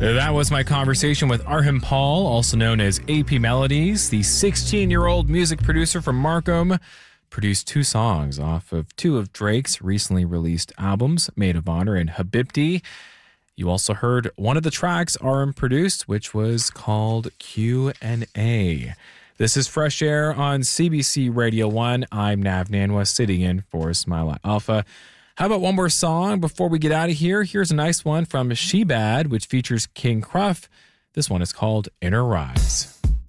That was my conversation with Arham Paul, also known as AP Melodies. The 16-year-old music producer from Markham produced 2 songs off of 2 of Drake's recently released albums, Maid of Honor and Habibti. You also heard one of the tracks Arham produced, which was called Q&A. This is Fresh Air on CBC Radio 1. I'm Nav Nanwa, sitting in for Smile Alpha. How about one more song before we get out of here? Here's a nice one from She Bad, which features King Cruff. This one is called Inner Rise.